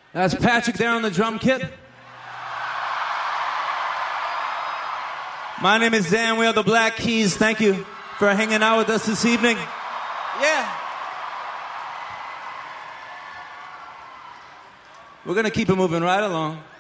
That's Patrick there on the drum kit. My name is Dan. We are the Black Keys. Thank you for hanging out with us this evening. Yeah. We're going to keep it moving right along.